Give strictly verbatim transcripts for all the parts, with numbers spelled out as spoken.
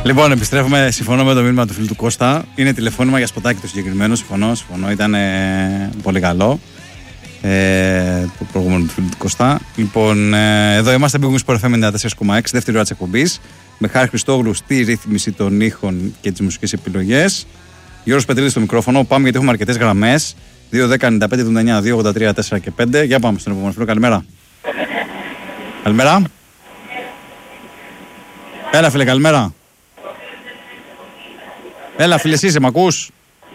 Λοιπόν, επιστρέφουμε. Συμφωνώ με το μήνυμα του φίλου του Κώστα. Είναι τηλεφώνημα για σποτάκι το συγκεκριμένο. Συμφωνώ, συμφωνώ. Ήταν ε, πολύ καλό. Ε, το προηγούμενο του φίλου του Κώστα. Λοιπόν, ε, εδώ είμαστε. Μπήκαμε στο εφ εμ ενενήντα τέσσερα κόμμα έξι, δεύτερη ώρα τη εκπομπή. Με Χάρη Χριστόγλου στη ρύθμιση των ήχων και τις μουσικές επιλογές. Γιώργος Πετρίδης στο μικρόφωνο. Πάμε γιατί έχουμε αρκετές γραμμές. δύο δέκα ενενήντα πέντε εβδομήντα εννιά δύο ογδόντα τρία τέσσερα και πέντε. Για πάμε στον επόμενο φίλο. Καλημέρα. Καλημέρα. Έλα φίλε, καλημέρα. Έλα φίλε, εσύ είσαι, μ' ακούς?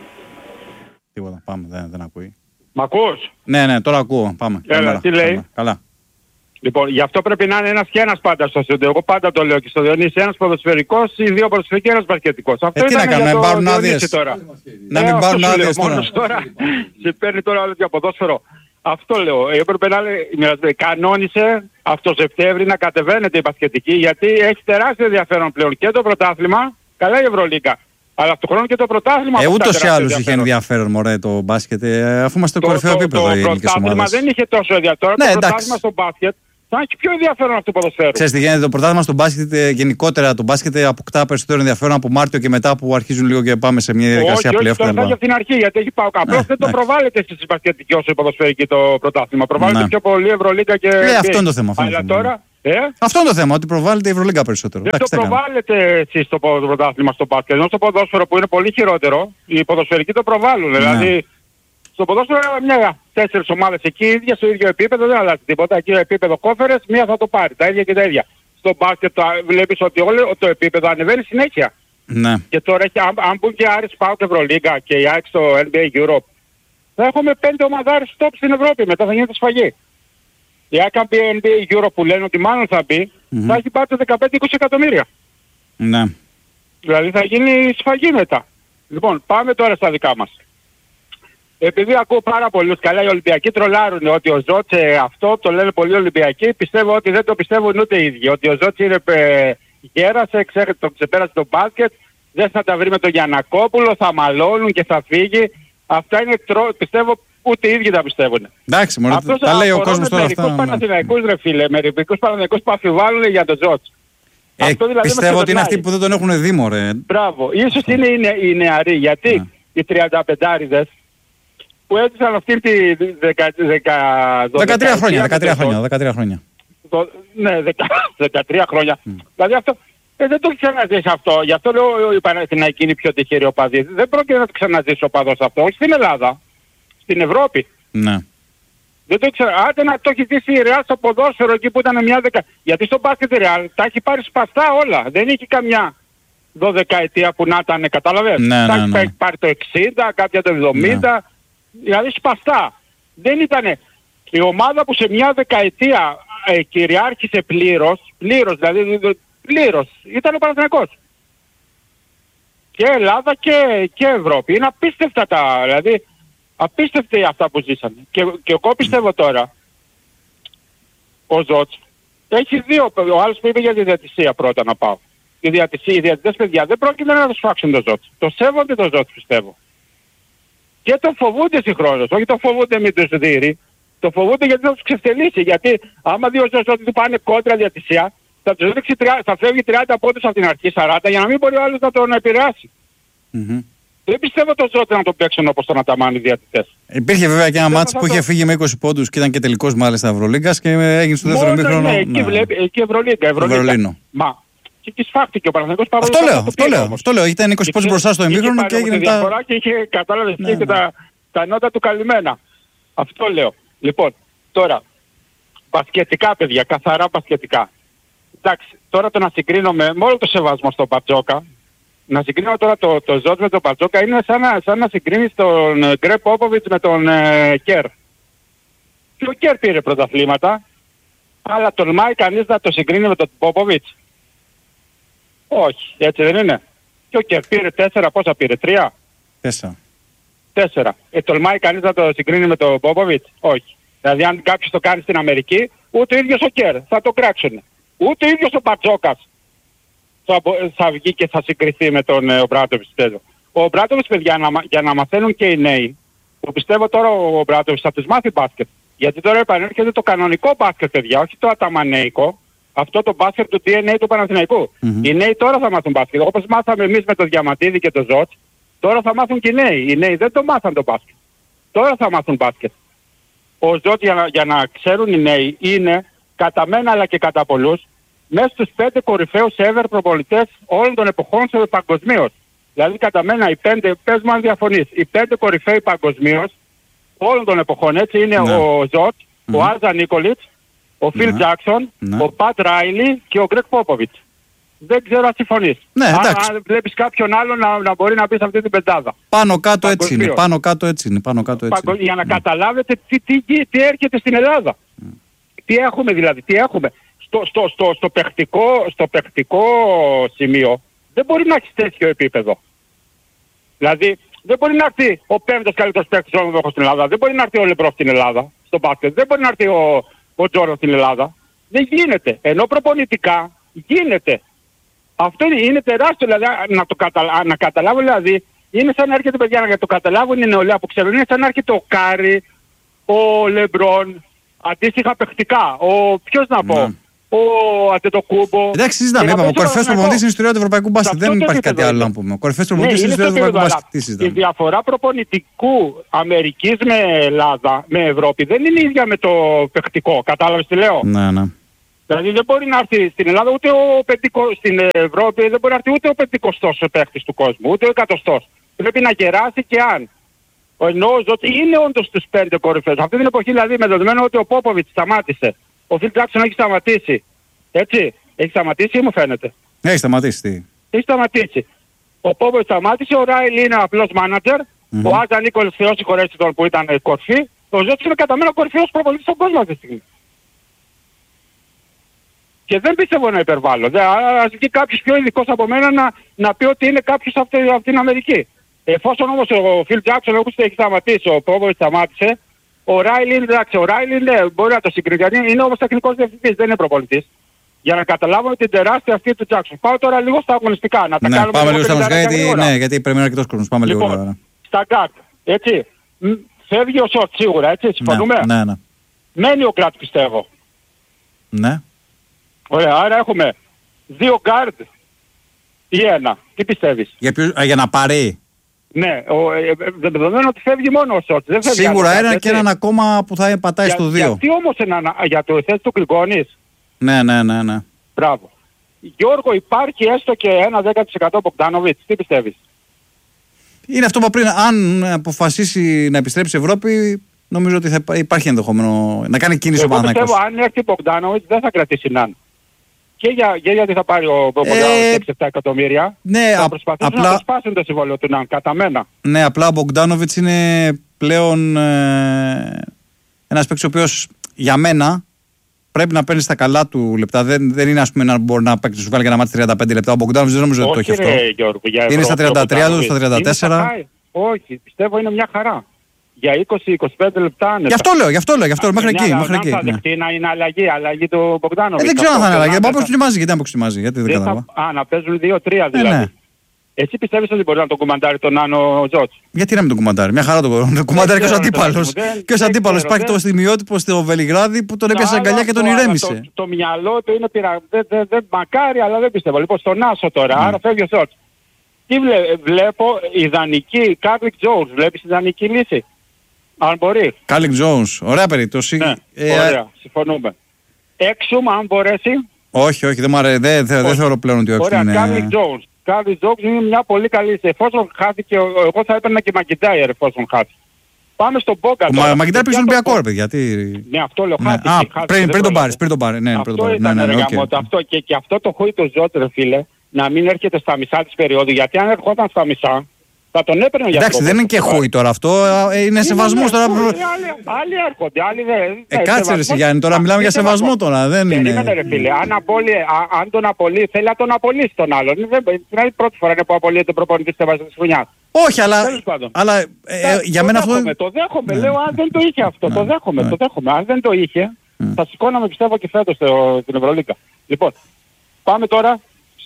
Τίποτα, πάμε, δεν, δεν ακούει. Μ' ακούς? Ναι, ναι, τώρα ακούω, πάμε. Έλα, καλημέρα. τι λέει? Καλημέρα. Καλά. Λοιπόν, γι' αυτό πρέπει να είναι ένας και ένας πάντα στο στούντιο. Εγώ πάντα το λέω και στο Διονύση, ένας ποδοσφαιρικός ή δύο ποδοσφαιρικοί, ένας μπασκετικός. Αυτό ε, τι να ήταν κάνουμε, για να το πάρουν άδειες τώρα. Να ε, μην πάρουν άδειες τώρα. τώρα. Μόνος τώρα σε παίρνει τώρα άλλο για ποδόσφαιρο. Αυτό λέω. Έπρεπε να λέει, κανόνισε αυτό Σεπτέμβρη να κατεβαίνετε η μπασκετική, γιατί έχει τεράστιο ενδιαφέρον πλέον και το πρωτάθλημα, καλά η Ευρωλίγκα. Αλλά αυτό χρόνο και το πρωτάθλημα. Ε, ούτως ή άλλως είχε ενδιαφέρον, μωρέ, το μπάσκετ, ε, αφού είμαστε στο κορυφαίο επίπεδο. Το, το πρωτάθλημα δεν είχε τόσο ενδιαφέρον. Ναι, το πρωτάθλημα στο μπάσκετ θα έχει πιο ενδιαφέρον αυτό το ποδοσφαίρο. Ξέρεις τι γίνεται, το πρωτάθλημα στο μπάσκετ, γενικότερα το μπάσκετ αποκτά περισσότερο ενδιαφέρον από Μάρτιο και μετά που αρχίζουν λίγο και πάμε σε μια διαδικασία πλέον. Όχι, όχι, τώρα από την αρχή, γιατί έχει πάω απλώς. Δεν το προβάλλεται στη μπασκετική όσο η ποδοσφαιρική το πρωτάθλημα. Προβάλλεται πιο πολύ Ευρωλίγκα και. Ε, αυτό είναι το θέμα. Αλλά τώρα. Ε? Αυτό είναι το θέμα, ότι προβάλλεται η Ευρωλίγκα περισσότερο. Δεν το προβάλλεται εσείς στο πρωτάθλημα στο μπάσκετ. Ενώ στο ποδόσφαιρο που είναι πολύ χειρότερο, οι ποδοσφαιρικοί το προβάλλουν. Ναι. Δηλαδή, στο ποδόσφαιρο μια τέσσερις ομάδες εκεί, ίδια στο ίδιο επίπεδο, δεν αλλάζει τίποτα. Εκεί επίπεδο κόφερες, μία θα το πάρει. Τα ίδια και τα ίδια. Στο μπάσκετ βλέπεις ότι όλο το επίπεδο ανεβαίνει συνέχεια. Ναι. Και τώρα έχει, αν, αν μπουν και Άρης ΠΑΟΚ Ευρωλίγκα και η ΑΕΚ στο N B A Europe, θα έχουμε πέντε ομαδάρες top στην Ευρώπη. Μετά θα γίνεται σφαγή. Η ΑΕΚ αν μπει N B A Europe που λένε ότι μάλλον θα μπει, mm-hmm. θα έχει πάρει δεκαπέντε είκοσι εκατομμύρια. Ναι. Δηλαδή θα γίνει σφαγή μετά. Λοιπόν, πάμε τώρα στα δικά μας. Επειδή ακούω πάρα πολλούς, καλά οι Ολυμπιακοί τρολάρουν ότι ο Ζότσε αυτό το λένε πολλοί Ολυμπιακοί, πιστεύω ότι δεν το πιστεύουν ούτε οι ίδιοι. Ότι ο Ζότσε είναι ε, γέρασε, ξέρετε, το ξεπέρασε το μπάσκετ, δεν θα τα βρει με τον Γιαννακόπουλο, θα μαλώνουν και θα φύγει. Αυτά είναι, τρο... πιστεύω, ούτε οι ίδιοι τα πιστεύουν. Εντάξει, μόνο τα λέει ο κόσμος τώρα αυτά. Μερικούς Παναθηναϊκούς ρε φίλε, μερικούς Παναθηναϊκούς που αφιβάλλουν για τον Ζότσε. Ε, δηλαδή πιστεύω ότι είναι αυτοί που δεν τον έχουν δει, μωρέ. Μπράβο, ίσως είναι οι, νε... οι νεαροί, γιατί yeah. οι τριανταπεντάριδες που έζησαν αυτή τη δεκα, δεκα, δεκατρία χρόνια, δεκατρία χρόνια, δεκατρία χρόνια. Το, ναι, δεκα, δεκατρία χρόνια. Mm. Δηλαδή αυτό, ε, δεν το έχει ξαναζήσει αυτό. Γι' αυτό λέω η Παναθηναϊκή είναι πιο τυχερή οπαδή. Δεν πρόκειται να το ξαναζήσει ο οπαδός αυτό, όχι στην Ελλάδα, στην Ευρώπη. Ναι. Δεν το ξέρω. Άντε να το έχει ζήσει η Ρεάλ στο ποδόσφαιρο εκεί που ήταν μια δεκα... Γιατί στο μπάσκετ η Ρεάλ τα έχει πάρει σπαστά όλα. Δεν έχει καμιά δωδεκαετία που να ήταν, κατάλαβες. Ναι, τα ναι, ναι. έχει πάρει το εξήντα, κάποια το εβδομήντα. Ναι. Δηλαδή σπαστά. Δεν ήτανε η ομάδα που σε μια δεκαετία ε, κυριάρχησε πλήρως, πλήρως δηλαδή πλήρως, ήταν ο Παναθηναϊκός. Και Ελλάδα και, και Ευρώπη. Είναι απίστευτα τα, δηλαδή απίστευτα αυτά που ζήσανε. Και, και εγώ πιστεύω τώρα, ο Ζότς έχει δύο, ο άλλος που είπε για τη διατησία πρώτα να πάω. Η διατησία, οι διατητές παιδιά δεν πρόκειται να το σφάξουν το Ζότς. Το σέβονται το Ζότς πιστεύω. Και το φοβούνται συγχρόνως, όχι το φοβούνται μην τους δείρει, το φοβούνται γιατί θα τους ξεφτελίσει. Γιατί άμα δει ο Ζώτς ότι του πάνε κόντρα διατησία, θα τους ρίξει, θα φεύγει τριάντα πόντους από την αρχή, σαράντα, για να μην μπορεί ο άλλος να τον επηρεάσει. Mm-hmm. Δεν πιστεύω το Ζώτς να τον παίξουν όπως τον Αταμάν οι διατητές. Υπήρχε βέβαια και ένα μάτς που το... είχε φύγει με είκοσι πόντους και ήταν και τελικός μάλιστα Ευρωλίγκας και έγινε στο δεύτερο μήχρονο. Ναι, εκεί βλέπει, εκεί Ευρωλίγκα, Ευρωλίγκα. Μα και εκεί σφάχτηκε ο Παναθηναϊκός παρόλο αυτό λέω, αυτό λέω, αυτό λέω. Ήταν είκοσι πόντους μπροστά στο ημίχρονο και έγινε τα... διαφορά και είχε, κατάλαβες, ναι, και ναι. τα, τα νότα του καλυμμένα. Αυτό λέω. Λοιπόν, τώρα, μπασκετικά παιδιά, καθαρά μπασκετικά. Εντάξει, τώρα το να συγκρίνω με, με όλο το σεβασμό στον Μπαρτζόκα, να συγκρίνω τώρα το, το Ζότς με τον Μπαρτζόκα είναι σαν να, σαν να συγκρίνεις τον Γκρε Πόποβιτς με τον ε, Κέρ. Και ο Κέρ πήρε πρωταθλήματα, αλλά τολμάει κανείς να το συγκρίνει με τον Πόποβιτς. Όχι, έτσι δεν είναι. Και ο Κέρ πήρε τέσσερα, πόσα πήρε, τρία. Τέσσερα. Τέσσερα. Ε, τολμάει κανείς να το συγκρίνει με τον Πόποβιτς. Όχι. Δηλαδή αν κάποιος το κάνει στην Αμερική, ούτε ο ίδιος ο Κέρ θα το κράξουν. Ούτε ο ίδιος ο Μπαρτζόκας θα, θα βγει και θα συγκριθεί με τον ε, Ομπράτοβιτς. Ο Ομπράτοβιτς, παιδιά, να, για να μαθαίνουν και οι νέοι, που πιστεύω τώρα ο Ομπράτοβιτς θα τους μάθει μπάσκετ. Γιατί τώρα επανέρχεται το κανονικό μπάσκετ, παιδιά, όχι το αταμανέικο, Αυτό το μπάσκετ του ντι εν έι του Παναθηναϊκού. Mm-hmm. Οι νέοι τώρα θα μάθουν μπάσκετ. Όπως μάθαμε εμείς με το Διαμαντίδη και το Ζότς, τώρα θα μάθουν και οι νέοι. Οι νέοι δεν το μάθαν το μπάσκετ. Τώρα θα μάθουν μπάσκετ. Ο Ζότς, για να, για να ξέρουν οι νέοι, είναι κατά μένα αλλά και κατά πολλούς μέσα στους πέντε κορυφαίους ever προπονητές όλων των εποχών παγκοσμίως. Δηλαδή κατά μένα οι πέντε, πες μου αν διαφωνείς, οι πέντε κορυφαίοι παγκοσμίως όλων των εποχών, έτσι είναι ναι. ο Ζότς, mm-hmm. ο Άζα Νίκολιτς, ο Φιλ Τζάκσον, ναι. ο Πατ Ράιλι και ο Γκρέγκ Πόποβιτς. Δεν ξέρω αν συμφωνείς. Ναι, αν, αν βλέπεις κάποιον άλλο να, να μπορεί να μπει σε αυτή την πεντάδα. Πάνω κάτω έτσι είναι, πάνω κάτω έτσι είναι, πάνω κάτω έτσι είναι. Για να ναι. καταλάβετε τι, τι, τι, τι έρχεται στην Ελλάδα. Mm. Τι έχουμε δηλαδή, τι έχουμε. Στο, στο, στο, στο, παιχτικό, στο παιχτικό σημείο δεν μπορεί να έχει τέτοιο επίπεδο. Δηλαδή δεν μπορεί να έρθει ο πέμπτος καλύτερος παίκτης όλων των εποχών στην Ελλάδα. Δεν μπορεί να έρθει ο Λεμπρό στην Ελλάδα, στο μπάσκετ. Δεν μπορεί να έρθει ο, ο Τζόρνταν στην Ελλάδα. Δεν γίνεται. Ενώ προπονητικά γίνεται. Αυτό είναι, είναι τεράστιο. Δηλαδή να, το καταλα... να καταλάβω δηλαδή, είναι σαν να έρχεται παιδιά να το καταλάβουν οι νεολαία που ξέρουν. Είναι σαν να έρχεται ο Κάρι, ο Λεμπρόν, αντίστοιχα παιχτικά. Ο, ποιος να πω. Ναι. Ο Αντετοκούμπο. Εντάξει, συζητάμε. Είπαμε, ο κορυφαίος προπονητής στην ιστορία του ευρωπαϊκού μπάσκετ. Δεν υπάρχει κάτι άλλο να πούμε. Ο κορυφαίος προπονητής στην ιστορία του ευρωπαϊκού μπάσκετ. Η διαφορά προπονητικού Αμερικής με Ελλάδα, με Ευρώπη, δεν είναι ίδια με το παιχτικό. Κατάλαβες τι λέω. Ναι, ναι. Δηλαδή δεν μπορεί να έρθει στην Ελλάδα ούτε ο πεντηκο... στην Ευρώπη δεν μπορεί να έρθει ούτε ο πεντηκοστός παίχτης του κόσμου, ούτε ο εκατοστός. Πρέπει να γεράσει και αν. Ενώ ο Ζότς είναι όντως στους πέντε κορυφαίους. Αυτή την εποχή δηλαδή με δεδομένο ότι ο Πόποβιτς σταμάτησε. Ο Φιλ Τζάκσον έχει σταματήσει. Έτσι. Έχει σταματήσει ή μου φαίνεται. Έχει σταματήσει. Τι. Έχει σταματήσει. Ο Πόποβιτς σταμάτησε. Ο Ράιλι είναι απλός μάνατζερ. Mm-hmm. Ο Άζα Νίκολς Θεός συγχωρέσει τον που ήταν κορφή. Ο Ζότς είναι κατά μένα κορυφαίος προπονητής στον κόσμο αυτή τη στιγμή. Και δεν πιστεύω να υπερβάλλω. Ας βγει κάποιος πιο ειδικός από μένα να, να πει ότι είναι κάποιος από αυτή την Αμερική. Εφόσον όμως ο Φιλ Τζάκσον όπως έχει σταματήσει, ο Πόποβιτς σταμάτησε. Ο Ράιλι είναι εντάξει, ο Ράιλι ναι, μπορεί να το συγκρίνει, είναι όμως τεχνικός διευθυντής, δεν είναι προπονητής. Για να καταλάβουμε την τεράστια αυτή του Τζάκσον. Πάω τώρα λίγο στα αγωνιστικά, να τα ναι, κάνουμε πάμε λίγο στα αγωνιστικά, γιατί, ναι, γιατί πρέπει να είναι αρκετός κόσμος. Πάμε λοιπόν, λίγο. Στα γκάρτ, έτσι, φεύγει ο Σότ σίγουρα, έτσι, συμφωνούμε. Ναι, ναι, ναι. Μένει ο Γκάρτ πιστεύω. Ναι. Ωραία, άρα έχουμε δύο γκάρτ ή ένα. Τι πιστεύεις. Για, ποιο, α, για να πάρει. Ναι, δεδομένου ότι φεύγει μόνο ο Σότς. Δεν φεύγει σίγουρα άλλο, ένα έτσι. Και έναν ακόμα που θα πατάει για, στο δύο. Γιατί όμως ένα, για το θέση του Γκριγκόνης. Ναι, ναι, ναι, ναι. Μπράβο. Γιώργο, υπάρχει έστω και ένα δέκα τοις εκατό Μπογκδάνοβιτς. Τι πιστεύεις. Είναι αυτό που πριν, αν αποφασίσει να επιστρέψει στην Ευρώπη, νομίζω ότι θα υπάρχει ενδεχόμενο να κάνει κίνηση ο Παναθηναϊκός. Εγώ πιστεύω αν έρθει ο Μπογκδάνοβιτς δεν θα κρατήσει ναν. Και, για, και γιατί θα πάρει ο Μπογκδάνοβιτς ε, έξι επτά εκατομμύρια. Ναι, θα προσπαθήσουν απλά, να το σπάσουν το συμβόλαιο του ναν, κατά μένα. Ναι, απλά ο Μπογκδάνοβιτς είναι πλέον ε, ένας παίκτης ο οποίος για μένα πρέπει να παίρνει στα καλά του λεπτά. Δεν, δεν είναι ας πούμε να μπορεί να παίξει σου βγάλει και να μάθει τριάντα πέντε λεπτά. Ο Μπογκδάνοβιτς δεν νομίζω ότι το έχει αυτό. Ρε, Γιώργο, για είναι στα τριάντα τρία του, στα τριάντα τέσσερα. Όχι, πιστεύω είναι μια χαρά. Για είκοσι με είκοσι πέντε λεπτά. Γι' αυτό λέω, γι' αυτό λέω, γι' αυτό μέχρι εκεί. Μέχρι εκεί θα δεχτεί να είναι αλλαγή, αλλαγή του Μπογκδάνοβιτς. Δεν ξέρω αν θα είναι αλλαγή. Μα παίξουν μαζί, γιατί να παίξουν μαζί. Γιατί δεν κατάλαβα. Α, να παίζουν δύο τρία δηλαδή. Εσύ πιστεύεις ότι μπορεί να τον κουμαντάρει τον Άνω Ζότς. Γιατί να μην τον κουμαντάρει. Μια χαρά τον κουμαντάρει και ως αντίπαλος. Και ως αντίπαλος υπάρχει το στιγμιότυπο στο Βελιγράδι που τον έπιασε αγκαλιά και τον ηρέμησε. Το μυαλό του είναι πειρα... μακάρι, αλλά δεν πιστεύω. Λοιπόν, στον Άσο τώρα, άρα φεύγει ο Ζότς. Τι βλέπω, ιδανική, Κάρλικ Τζόουνς, βλέπεις ιδανική λύση. Αν μπορεί. Κάρλικ Τζόουνς, ωραία περίπτωση. Ναι, ωραία, συμφωνούμε. Έξουμ, αν μπορέσει. Όχι, όχι, δεν, αρέ, δεν, δεν, δεν θεωρώ πλέον ότι ο Έξουμ είναι... Ωραία, Κάρλικ Τζόουνς. Κάρλικ Τζόουνς είναι μια πολύ καλή λύση. Εφόσον χάθηκε, εγώ θα έπαιρνα και Μακιντάιερ εφόσον χάθηκε. Πάμε στον Μπόκα τώρα. Μα Μακιντάιερ πήγε στον Ολυμπιακό, ρε παιδιά. Ναι, αυτό λέω, χάθηκε. Α, πριν τον πάρεις, πριν τον πάρεις. Αυτό ήταν, ρε γαμώτο. Και αυτό το χούι το Ζότ, ρε φίλε, να μην έρχεται στα μισά της περίοδου. Γιατί αν ερχόταν στα μισά, θα τον έπαιρνε για αυτό. Εντάξει, δεν είναι και χούι τώρα αυτό, είναι σεβασμός τώρα. Άλλοι έρχονται, άλλοι δεν. Ε, κάτσε ρε Γιάννη, τώρα μιλάμε για σεβασμό τώρα, δεν είναι. Περίμενε ρε φίλε, αν τον απολύει, θέλει να τον απολύσει τον άλλον. Δεν είναι πρώτη φορά που απολύεται προπονητής της βάσης της χρονιάς. Όχι, αλλά, αλλά ε, για μένα αυτό... Το δέχομαι, λέω αν δεν το είχε αυτό, το δέχομαι, το δέχομαι. Αν δεν το είχε, θα σηκώναμε πιστεύω και φέτος στην Ευρωλίγκα. Λοιπόν, πάμε τώρα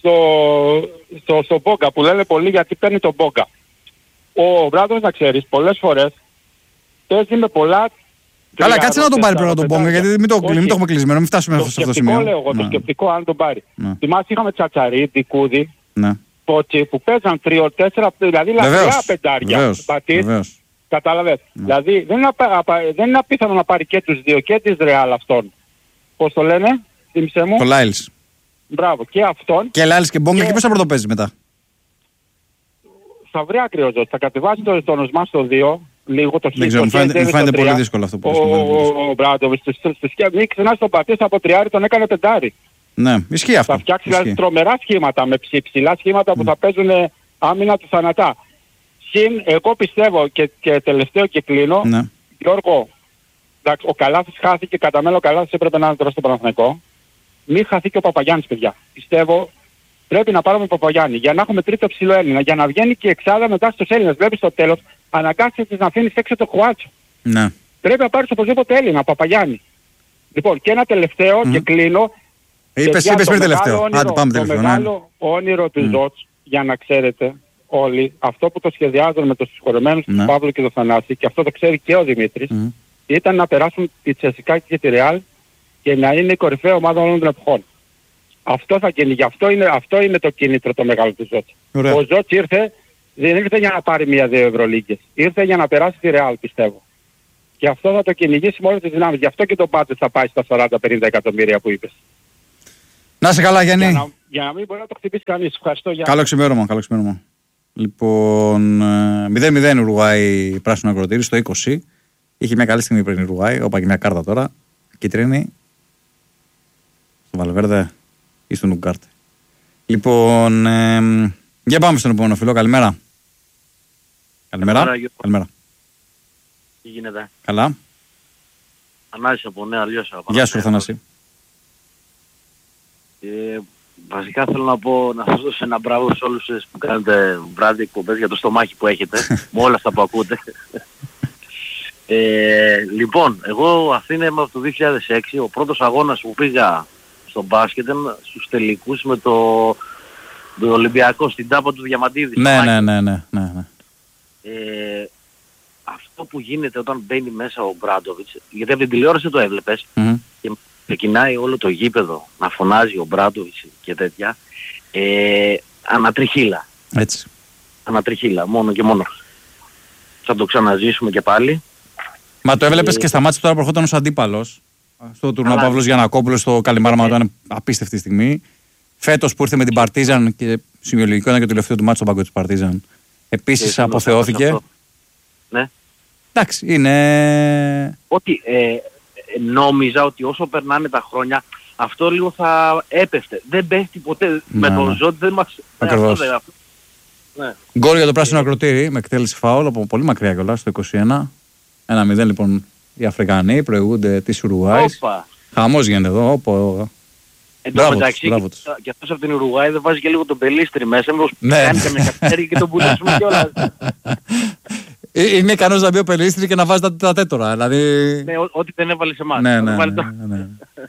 στο Μπόγκα που λένε πολύ γιατί παίρνει τον Μπόγκα. Ο Βράδος, να ξέρεις, πολλές φορές παίζει με πολλά Καλά, κάτσε να τον πάρει πρώτα τον Μπόγκα, γιατί μην το, μην το έχουμε κλεισμένο, μην φτάσουμε το σε αυτό το σημείο. Λέω εγώ, ναι. Το σκεπτικό, αν τον πάρει. Ναι. Θυμάσαι, είχαμε Τσατσαρί, Τικούδη, ναι. Πότσι, που παίζαν τρία τέσσερα, δηλαδή λαθριά πεντάρια. Πατήρ, κατάλαβες. Ναι. Δηλαδή δεν είναι, απα, δεν είναι απίθανο να πάρει και τους δύο, και της Ρεάλ αυτόν. Πώς το λένε, θύμισε μου. Το Λάιλς. Μπράβο, και αυτόν. Και Λάιλς και Μπόγκα, και, και πώς θα πρωτοπαίζει μετά. Θα βρει ακριβώς, θα κατεβάσει το, τον Οσμά στο δύο. Λίγο το δεν ξέρω, μου φαίνεται, φαίνεται πολύ δύσκολο αυτό που ο Μπράντοβιτς στη σκέψη, μην ξεχνάς τον Πατήρ από τριάρι τον έκανε πεντάρι. Ναι, ισχύει αυτό. Θα φτιάξει δηλαδή τρομερά σχήματα με ψηλά σχήματα που mm. θα παίζουν άμυνα του θανατά. Συν, εγώ πιστεύω και, και τελευταίο και κλείνω, ναι. Γιώργο, εντάξει, ο Καλάθης χάθηκε, κατά μέλλον ο Καλάθης έπρεπε να είναι τώρα στο Παναθηναϊκό. Μην χαθεί και ο Παπαγιάννης, παιδιά. Πιστεύω πρέπει να πάρουμε τον Παπαγιάννη για να έχουμε τρίτο ψηλό Έλληνα, για να βγαίνει και η εξάδα μετά στους Έλληνες. Βλέπεις στο τέλος, αναγκάστηκες να αφήνεις έξω το Χουάτσο. Ναι. Πρέπει να πάρεις οπωσδήποτε Έλληνα, Παπαγιάννη. Λοιπόν, και ένα τελευταίο mm. και κλείνω. Είπες, είπες πριν τελευταίο. Όνειρο, Άντε, πάμε τελευταίο. Το μεγάλο ναι. όνειρο του mm. Ζότς, για να ξέρετε όλοι, αυτό που το σχεδιάζουν με τους συγχωρεμένους του Παύλου και του Θανάση, και αυτό το ξέρει και ο Δημήτρης, mm. ήταν να περάσουν τη Τσεσικά και τη Ρεάλ και να είναι η κορυφαία ομάδα όλων των εποχών. Αυτό θα κυνηγεί. Αυτό είναι, αυτό είναι το κίνητρο το μεγάλο του Ζότς. Ο Ζότς ήρθε, δεν ήρθε για να πάρει μία-δύο Ευρωλίγκες. Ήρθε για να περάσει τη Ρεάλ, πιστεύω. Και αυτό θα το κυνηγήσει με όλες τις δυνάμεις. Γι' αυτό και το budget θα πάει στα σαράντα πενήντα εκατομμύρια που είπες. Να είσαι καλά, Γιάννη. Για να, για να μην μπορεί να το χτυπήσει κανείς. Ευχαριστώ, Γιάννη. Καλό ξημέρωμα, καλό ξημέρωμα. Λοιπόν, μηδέν μηδέν Ουρουγουάη πράσινο ακροτήρι στο είκοσι. Είχε μια καλή στιγμή πριν η Ουρουγουάη. Όπα και μια κάρτα τώρα. Κίτρινη. Στο Βαλβέρδε ή στον Ουγκάρτε. Λοιπόν, ε, για πάμε στον επόμενο φίλο. Καλημέρα. Καλημέρα. Καλημέρα. Τι γίνεται? Καλά. Ανάσης από Νέα Λιώσα. Γεια σου, Θανάση. Ε, βασικά θέλω να πω, να σας δώσω ένα μπράβο σε όλους που κάνετε βράδυ εκπομπές για το στομάχι που έχετε, με όλα αυτά που ακούτε. ε, λοιπόν, εγώ Αθήνα είμαι από το δύο χιλιάδες έξι, ο πρώτος αγώνας που πήγα στο μπάσκετ ήταν στους τελικούς με το, το Ολυμπιακό, στην τάπα του Διαμαντίδη. Ναι, ναι, ναι, ναι, ναι. Ε, αυτό που γίνεται όταν μπαίνει μέσα ο Μπράντοβιτς, γιατί από την τηλεόραση το έβλεπες, mm-hmm. και ξεκινάει όλο το γήπεδο να φωνάζει ο Μπράντοβιτς και τέτοια, ε, ανατριχύλα. Έτσι. Ανατριχύλα, μόνο και μόνο. Θα το ξαναζήσουμε και πάλι. Μα το έβλεπες ε, και στα μάτια τώρα που ερχόταν ως αντίπαλος. Στο τουρνουά Παύλος Γιαννακόπουλος, στο Καλιμάρμα, ήταν απίστευτη στιγμή. Φέτος που ήρθε με την Παρτίζαν και σημειολογικό ήταν και το τελευταίο του μάτσο στον πάγκο της Παρτίζαν. Επίσης αποθεώθηκε. Ναι. Εντάξει, είναι... Ότι ε, νόμιζα ότι όσο περνάνε τα χρόνια αυτό λίγο θα έπεφτε. Δεν πέφτει ποτέ. Να, με τον Ζόντ δεν μας... Ακριβώς. Ναι, αυτό, ναι. Γκολ για το πράσινο ακροτήρι με εκτέλεση φάουλ από πολύ μακριά κιόλας, στο είκοσι ένα. ένα μηδέν λοιπόν οι Αφρικανοί προηγούνται της Ουρουγουάης. Χαμός γίνεται εδώ. Οπό. Εν τω μεταξύ, και αυτός από την Ουρουγουάη δεν βάζει και λίγο τον πελίστρι μέσα, μήπως ναι. κάνει καμιά καθυστέρηση και τον πουλήσουμε κιόλας. Είναι ικανός να μπει ο πελίστρι και να βάζει τα, τα τέτορα. Δηλαδή... Ναι, ό, ό,τι δεν έβαλε σε εμάς. Ναι, ναι, ναι, ναι, ναι.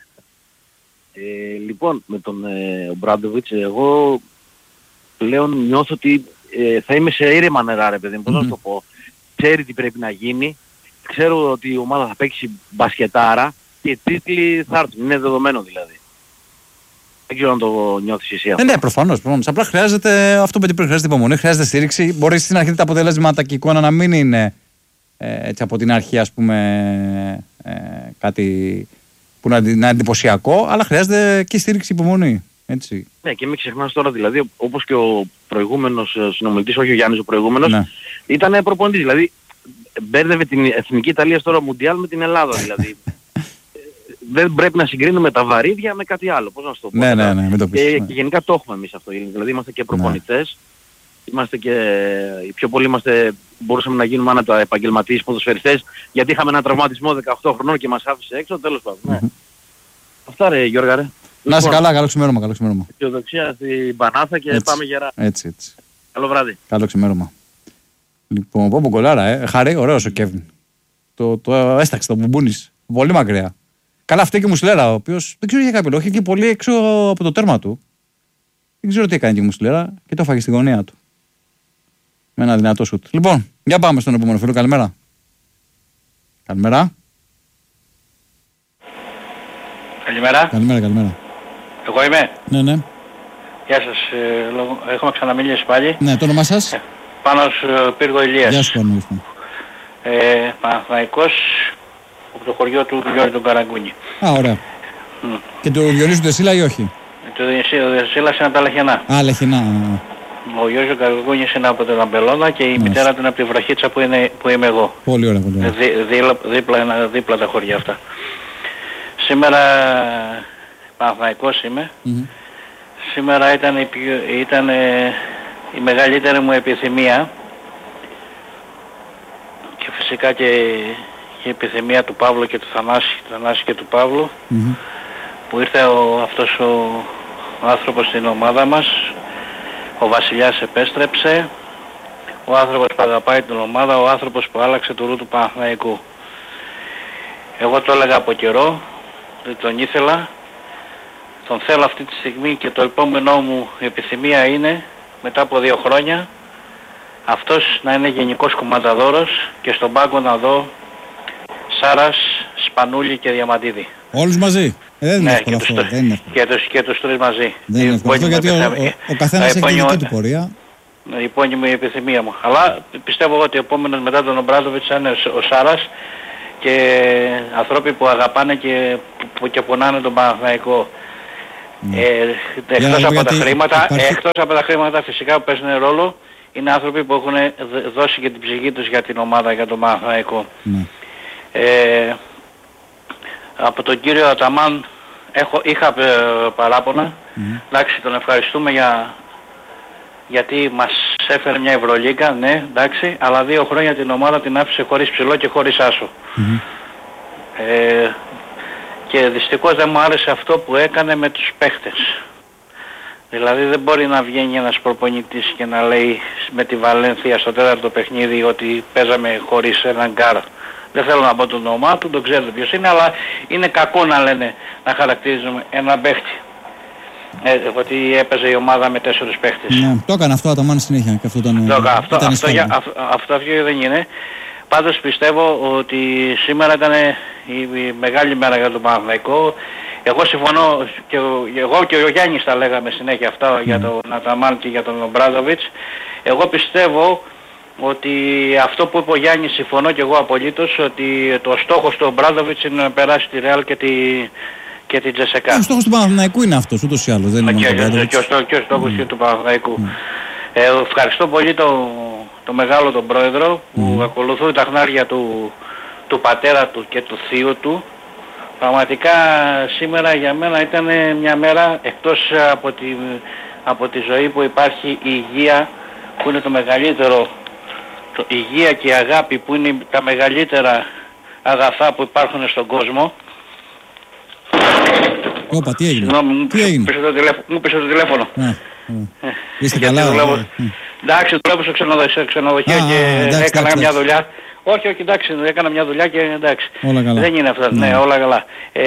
ε, λοιπόν, με τον ε, Μπράντοβιτς, εγώ πλέον νιώθω ότι ε, θα είμαι σε ήρεμα νερά, ρε παιδί μου, πώς mm-hmm. να το πω. Ξέρει τι πρέπει να γίνει. Ξέρω ότι η ομάδα θα παίξει μπασκετάρα και οι τίτλοι θα έρθουν. Είναι δεδομένο δηλαδή. Δεν ξέρω αν το νιώθεις εσύ αυτό. Ε, ναι, προφανώς. προφανώς. Απλά χρειάζεται αυτό που είπε, χρειάζεται υπομονή, χρειάζεται στήριξη. Μπορεί στην αρχή τα αποτελέσματα και η εικόνα να μην είναι ε, έτσι από την αρχή, ας πούμε, ε, κάτι που να, να είναι εντυπωσιακό, αλλά χρειάζεται και στήριξη, υπομονή. Έτσι. Ναι, και μην ξεχνάς τώρα δηλαδή, όπως και ο προηγούμενος συνομιλητής, όχι ο Γιάννης ο προηγούμενος, ναι. ήταν προπονητής. Δηλαδή, μπέρδευε την Εθνική Ιταλία τώρα Μουντιάλ με την Ελλάδα δηλαδή. Δεν πρέπει να συγκρίνουμε τα βαρύδια με κάτι άλλο. Πώς να σου το πω. Ναι, ναι, ναι, μην το πεις, και, ναι. και γενικά το έχουμε εμείς αυτό. Δηλαδή είμαστε και προπονητές. Ναι. Είμαστε και... Οι πιο πολλοί είμαστε... Μπορούσαμε να γίνουμε άνετα επαγγελματίες ποδοσφαιριστές. Γιατί είχαμε ένα τραυματισμό δεκαοκτώ χρονών και μας άφησε έξω. Τέλος πάντων. Mm-hmm. Ναι. Αυτά ρε Γιώργα ρε. Να είσαι καλά. Καλό ξημέρωμα. Καλό ξημέρωμα. Αισιοδοξία στην Πανάθα και έτσι, πάμε γερά. Έτσι, έτσι. Καλό βράδυ. Καλό ξημέρωμα. Λοιπόν, πω πω κολλάρα, ε. Χαρή, ωραίος ο Κέβιν. Το, το έσταξε, το μπουμπούνις. Πολύ μακριά. Καλά, αυτή και η Μουσλέρα, ο οποίος δεν ξέρω για κάποιο λόγο, είχε και πολύ έξω από το τέρμα του. Δεν ξέρω τι έκανε και η Μουσλέρα και το έφαγε στη γωνία του. Με ένα δυνατό σουτ. Λοιπόν, για πάμε στον επόμενο φίλο. Καλημέρα. Καλημέρα. Καλημέρα. Καλημέρα, καλημέρα. Εγώ είμαι. Ναι, ναι. Γεια σας. Ε, έχουμε ξαναμιλήσει πάλι. Ναι, το όνομά σας. Ε, Πάνος ε, Πύργο Ηλίας. Γεια σου, Πάνο. Ε, Παναθηναϊκός από το χωριό του Γιώργη τον Καραγκούνη. Α, ωραία. Mm. Και του Διονύσου Δεσίλα ή όχι? Το Δεσίλας είναι από τα Λαχιανά. Α, Λαχιανά. Ο Γιώργος ο Καραγκούνης είναι από την Αμπελώνα και η Μάλιστα. μητέρα του είναι από τη Βραχίτσα που, είναι, που είμαι εγώ. Πολύ ωραία, πολύ ωραία. Δί, δίπλα, δίπλα, δίπλα τα χωριά αυτά. Σήμερα Παναθηναϊκός είμαι. Mm-hmm. Σήμερα ήταν, η, ήταν η μεγαλύτερη μου επιθυμία και φυσικά και η επιθυμία του Παύλου και του Θανάση, του Θανάση και του Παύλου mm-hmm. που ήρθε ο, αυτός ο, ο άνθρωπος στην ομάδα μας. Ο Βασιλιάς επέστρεψε, ο άνθρωπος που αγαπάει την ομάδα, ο άνθρωπος που άλλαξε το ρου του Παναθηναϊκού. Εγώ το έλεγα από καιρό, δεν τον ήθελα, τον θέλω αυτή τη στιγμή και το επόμενό μου επιθυμία είναι μετά από δύο χρόνια αυτός να είναι γενικός κομμανταδόρος και στον πάγκο να δω Σάρας, Σπανούλη και Διαμαντίδη. Όλους μαζί. Ε, δεν είναι ναι, εύκολο αυτό. Τους, δεν είναι εύκολο. Και τους, και τους τρεις μαζί. Δεν είναι εύκολο αυτό γιατί ο, ο, ο καθένας έχει δική του πορεία. Η επώνυμη επιθυμία μου. Αλλά πιστεύω ότι ο επόμενος μετά τον Ομπράδοβιτς θα είναι ο Σάρας και ανθρώποι που αγαπάνε και, που, και πονάνε τον Παναθηναϊκό. Mm. Ε, εκτός, από τα χρήματα, υπάρχει... εκτός από τα χρήματα φυσικά που παίζουν ρόλο, είναι άνθρωποι που έχουν δώσει και την ψυχή τους για την ομάδα, για τον Παναθηναϊκό. Mm. Ε, από τον κύριο Αταμάν έχω, είχα ε, παράπονα. Mm. Εντάξει, τον ευχαριστούμε για, γιατί μας έφερε μια Ευρωλίγκα, ναι, εντάξει, αλλά δύο χρόνια την ομάδα την άφησε χωρίς ψηλό και χωρίς άσο. Mm. Ε, και δυστυχώς δεν μου άρεσε αυτό που έκανε με τους παίχτες. Δηλαδή δεν μπορεί να βγαίνει ένας προπονητής και να λέει με τη Βαλένθια στο τέταρτο παιχνίδι ότι παίζαμε χωρίς έναν γκάρ. Δεν θέλω να πω το όνομά του, τον ξέρετε ποιος είναι, αλλά είναι κακό να λένε, να χαρακτηρίζουμε έναν παίχτη. Ε, ότι έπαιζε η ομάδα με τέσσερις παίχτες. Ναι, το έκανε αυτό Αταμάν συνέχεια και αυτό ήταν... Το, αυτό, ήταν αυτό, για, αυτό, αυτό, αυτό δεν είναι. Πάντως πιστεύω ότι σήμερα ήταν η, η μεγάλη μέρα για τον Παναθηναϊκό. Εγώ συμφωνώ, και εγώ και ο Γιάννης τα λέγαμε συνέχεια αυτά mm. για τον Αταμάν και για τον Ομπράδοβιτς. Εγώ πιστεύω ότι αυτό που είπε ο Γιάννης, συμφωνώ και εγώ απολύτως, ότι το στόχος του Ομπράδοβιτς είναι να περάσει τη Ρεάλ και, τη, και την Τζεσεκά. Ο στόχος του Παναθηναϊκού είναι αυτός, ούτως ή άλλως. Δεν είναι και, και, και, ο στόχος, και ο στόχος mm. του Παναθηναϊκού. Mm. Ε, ευχαριστώ πολύ το, το μεγάλο τον πρόεδρο που mm. ακολουθούν τα χνάρια του, του πατέρα του και του θείου του. Πραγματικά σήμερα για μένα ήταν μια μέρα, εκτός από τη, από τη ζωή που υπάρχει η υγεία, που είναι το μεγαλύτερο, το υγεία και η αγάπη που είναι τα μεγαλύτερα αγαθά που υπάρχουν στον κόσμο. Όπα, τι έγινε? Συγγνώμη, μου, τι έγινε? Πήσε το τηλέφωνο, μου πήσε το τηλέφωνο. Ε, ε. Είστε καλά? Δουλεύω, εντάξει, δουλεύω στο ξενοδοχείο, ξενοδοχείο και εντάξει, έκανα εντάξει, μια εντάξει. δουλειά. Όχι, όχι, εντάξει, έκανα μια δουλειά και εντάξει. Όλα καλά. Δεν είναι αυτά, ναι, ναι όλα καλά. Ε,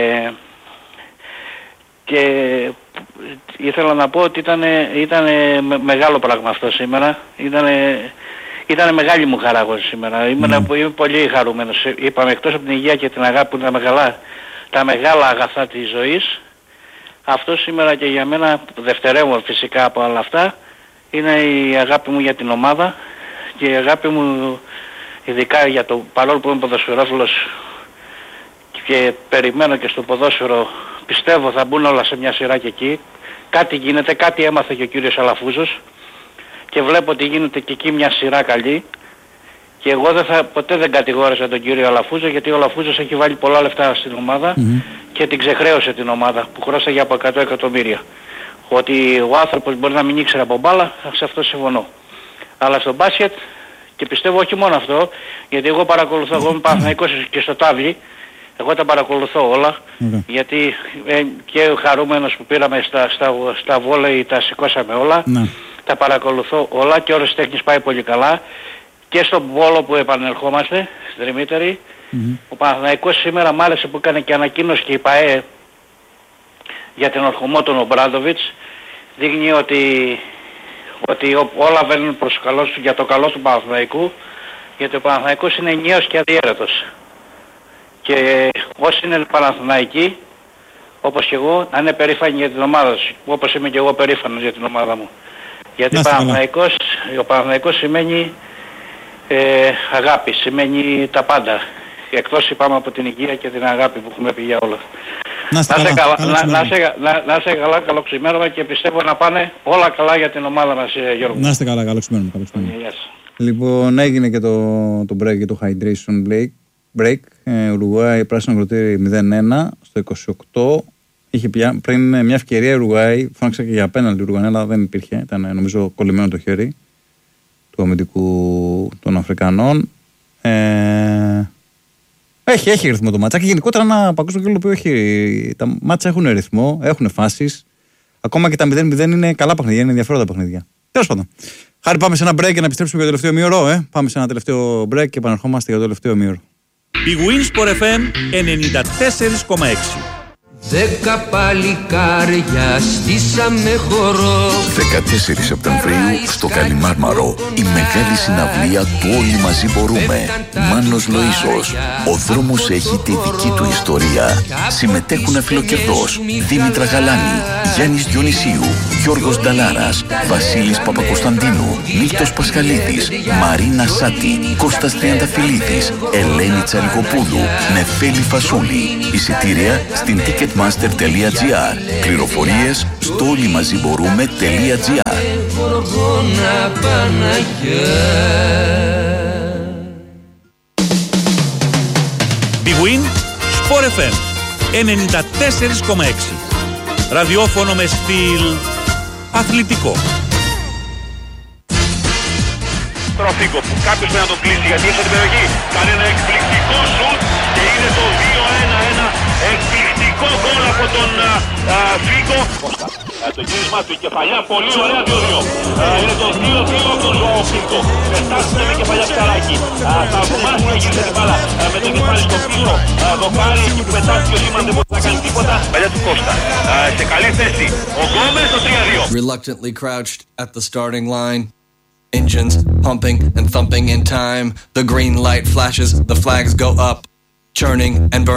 και ήθελα να πω ότι ήταν, ήταν μεγάλο πράγμα αυτό σήμερα. Ήταν, ήταν μεγάλη μου χαρά εγώ σήμερα. Ήμουν, mm. Είμαι πολύ χαρούμενος. Είπαμε, εκτός από την υγεία και την αγάπη που είναι τα μεγάλα, τα μεγάλα αγαθά της ζωής, αυτό σήμερα και για μένα, δευτερεύω φυσικά από όλα αυτά, είναι η αγάπη μου για την ομάδα και η αγάπη μου ειδικά για το, παρόλο που είμαι ποδοσφαιρόφιλος και περιμένω και στο ποδόσφαιρο, πιστεύω θα μπουν όλα σε μια σειρά και εκεί. Κάτι γίνεται, κάτι έμαθε και ο κύριος Αλαφούζος και βλέπω ότι γίνεται και εκεί μια σειρά καλή και εγώ δεν θα, ποτέ δεν κατηγόρησα τον κύριο Αλαφούζο γιατί ο Αλαφούζος έχει βάλει πολλά λεφτά στην ομάδα mm-hmm. και την ξεχρέωσε την ομάδα που χρώσταγε από εκατό εκατομμύρια. Ότι ο άνθρωπος μπορεί να μην ήξερε από μπάλα, σε αυτό συμφωνώ. Αλλά στο μπάσκετ, και πιστεύω όχι μόνο αυτό, γιατί εγώ παρακολουθώ, εγώ είμαι Παναθηναϊκός και στο τάβλι, εγώ τα παρακολουθώ όλα, mm-hmm. γιατί ε, και χαρούμενος που πήραμε στα, στα, στα βόλεϊ τα σηκώσαμε όλα, mm-hmm. τα παρακολουθώ όλα και όλες τις τέχνες πάει πολύ καλά και στον Βόλο που επανερχόμαστε, στη Δρυμύτερη, mm-hmm. ο Παναθηναϊκός σήμερα μ' άρεσε που έκανε και ανακοίνωση και η ΠΑΕ για την ορχομό των Ομπράδοβιτς, δείχνει ότι ότι όλα βαίνουν προς καλό, για το καλό του Παναθηναϊκού, γιατί ο Παναθηναϊκός είναι ενιαίος και αδιέρετος. Και όσοι είναι Παναθηναϊκοί όπως και εγώ, να είναι περήφανοι για την ομάδα σου, όπως είμαι και εγώ περήφανος για την ομάδα μου. Γιατί Παναθηναϊκός, ο Παναθηναϊκός σημαίνει ε, αγάπη, σημαίνει τα πάντα. Εκτός είπαμε από την υγεία και την αγάπη που έχουμε πει για όλα. Να είστε καλά, καλά, να, να, σε, να, να σε καλά, καλό ξημέρωμα και πιστεύω να πάνε όλα καλά για την ομάδα μας, Γιώργο. Να είστε καλά, καλό ξημέρωμα. Λοιπόν, έγινε και το, το break και το hydration break. break. Ε, Ουρουγουάη, πράσινο ακροτήρι μηδέν ένα στο είκοσι οκτώ. Είχε πια, πριν μια ευκαιρία η Ουρουγουάη, φώναξε και για απέναντι η Ουρουγουάη, αλλά δεν υπήρχε. Ήταν νομίζω κολλημένο το χέρι του αμυντικού των Αφρικανών. Ε, έχει, έχει ρυθμό το μάτσα. Και γενικότερα ένα παγκόσμιο κύπελλο που έχει. Τα μάτσα έχουν ρυθμό, έχουν φάσεις. Ακόμα και τα μηδέν μηδέν είναι καλά παιχνίδια, είναι ενδιαφέροντα παιχνίδια. Τέλος πάντων. Χάρη, πάμε σε ένα break και να επιστρέψουμε για το τελευταίο μήωρο. Ε. Πάμε σε ένα τελευταίο break και επαναρχόμαστε για το τελευταίο μήωρο. Η Winsport εφ εμ ενενήντα τέσσερα κόμμα έξι. Δέκα παλικάρια στήσαμε χορό. δεκατέσσερις Σεπτεμβρίου στο Καλιμάρμαρο η μεγάλη συναυλία του Όλοι Μαζί Μπορούμε. Μάνος Λοΐσος. Ο δρόμος έχει τη δική του ιστορία. Συμμετέχουν αφιλοκερδός Δήμητρα Γαλάνη, Γιάννης Διονυσίου, Γιώργος Νταλάρας, Βασίλης Παπακοσταντίνου, Νίκος Πασχαλίδης, Μαρίνα Σάτη, Κώστας Τριανταφυλλίδης, Ελένη Τσαλικοπούλου, Νεφέλη Φασούλη. Εισιτήρια στην ticketmaster τελεία τζι άρ. Πληροφορίες στο όλοιμαζιμπορούμε τελεία τζι άρ. Big Win Sport εφ εμ ενενήντα τέσσερα κόμμα έξι. Ραδιόφωνο με στυλ αθλητικό. Τροφίκο που κάποιος πρέπει να τον κλείσει γιατί έχει την περιοχή. Κάνει ένα εκπληκτικό σουτ και είναι το δύο ένα ένα. Εκπληκτικό γκολ από τον Φίγκο. Το γύρισμα του, η κεφαλιά πολύ ωραία δύο δύο. Είναι το δύο δύο από τον Ζωάο Φίγκο. Πετάσσεται με κεφαλιά ψαράκι. Θαυμάσια γύρισε την μπάλα με το κεφάλι στο πίσω. Δοκάρι εκεί που πετάστηκε ο Σίμαν δεν μπορεί να κάνει τίποτα. Παλιά του Κώστα. Σε καλή θέση. Ο Γκόμες το τρία δύο. Reluctantly crouched at the starting line. Engines pumping and thumping in time. The green light flashes, the flags go up, churning and burning.